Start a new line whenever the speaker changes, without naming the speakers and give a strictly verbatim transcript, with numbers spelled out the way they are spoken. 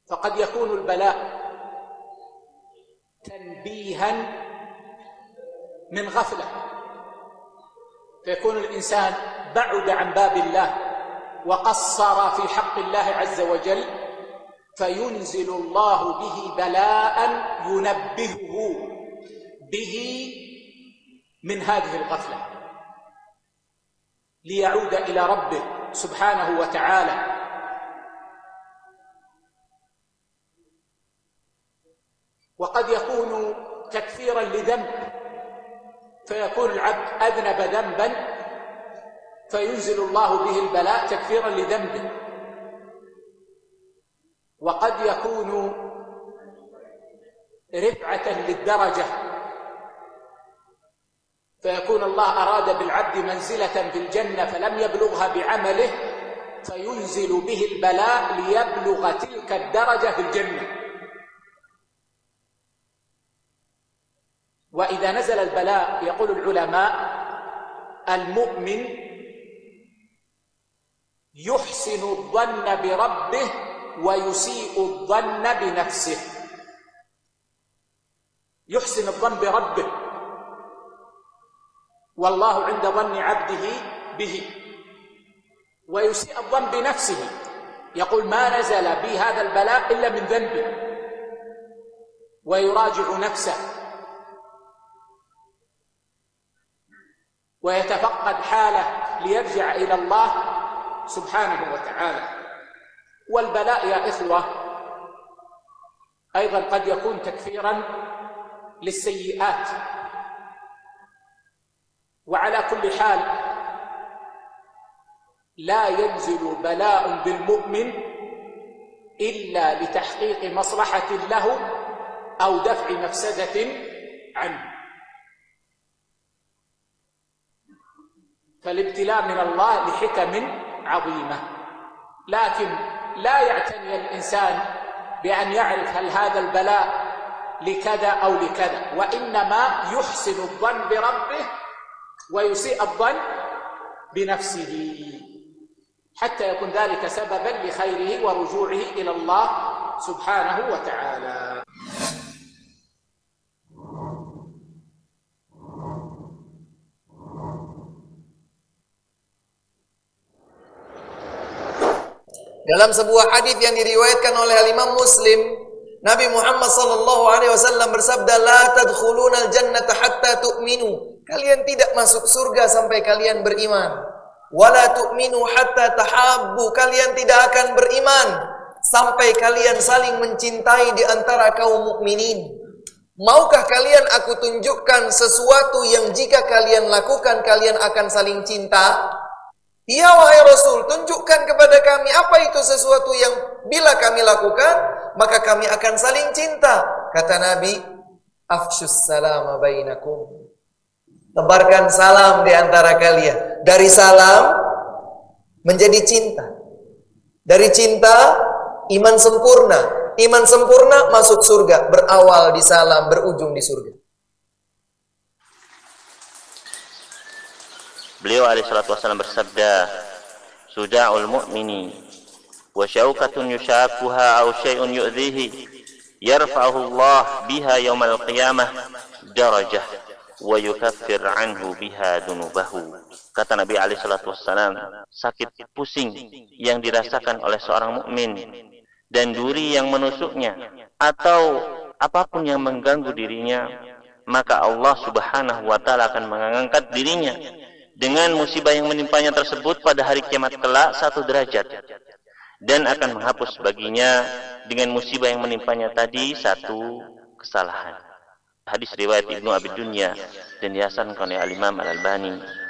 فقد يكون البلاء تنبيها من غفلة، فيكون الإنسان بعد عن باب الله وقصر في حق الله عز وجل، فينزل الله به بلاء ينبهه به من هذه الغفلة ليعود إلى ربه سبحانه وتعالى. وقد يكون تكفيرا لذنب، فيكون العبد أذنب ذنبا فينزل الله به البلاء تكفيرا لذنبه. وقد يكون رفعة للدرجة، فيكون الله أراد بالعبد منزلة في الجنة فلم يبلغها بعمله، فينزل به البلاء ليبلغ تلك الدرجة في الجنة. وإذا نزل البلاء يقول العلماء المؤمن يحسن الظن بربه ويسيء الظن بنفسه. يحسن الظن بربه والله عند ظن عبده به، ويسيء الظن بنفسه، يقول ما نزل بي هذا البلاء إلا من ذنبي، ويراجع نفسه ويتفقد حاله ليرجع إلى الله سبحانه وتعالى. والبلاء يا إخوة أيضا قد يكون تكفيرا للسيئات. وعلى كل حال لا ينزل بلاء بالمؤمن إلا لتحقيق مصلحة له أو دفع مفسدة عنه. فالابتلاء من الله لحكم عظيمة، لكن لا يعتني الإنسان بأن يعرف هل هذا البلاء لكذا أو لكذا، وإنما يحسن الظن بربه ويسيء الظن بنفسه حتى يكون ذلك سببا لخيره ورجوعه إلى الله سبحانه وتعالى.
Dalam sebuah hadis yang diriwayatkan oleh Imam Muslim, Nabi Muhammad sallallahu alaihi wasallam bersabda, "La tadkhulunal jannata hatta tu'minu." Kalian tidak masuk surga sampai kalian beriman. "Wala tu'minu hatta tahabbu." Kalian tidak akan beriman sampai kalian saling mencintai di antara kaum mukminin. Maukah kalian aku tunjukkan sesuatu yang jika kalian lakukan kalian akan saling cinta? Ya wahai Rasul, tunjukkan kepada kami apa itu sesuatu yang bila kami lakukan maka kami akan saling cinta. Kata Nabi, afshus salama bainakum. Tebarkan salam di antara kalian. Dari salam menjadi cinta. Dari cinta iman sempurna. Iman sempurna masuk surga. Berawal di salam, berujung di surga.
Beliau alaihi salatu wasallam bersabda, "Suda'ul mu'mini wa syaukatun yushakuha aw syai'un yu'dhihi yarfa'uhu Allah biha yaumal qiyamah darajah wa yukaffir anhu biha dunubahu." Kata Nabi alaihi salatu wasallam, sakit pusing yang dirasakan oleh seorang mukmin dan duri yang menusuknya atau apapun yang mengganggu dirinya, maka Allah Subhanahu wa taala akan mengangkat dirinya dengan musibah yang menimpanya tersebut pada hari kiamat kelak satu derajat, dan akan menghapus baginya dengan musibah yang menimpanya tadi satu kesalahan. Hadis riwayat Ibnu Abi Dunya dan dihasankan oleh Al-Imam Al-Albani.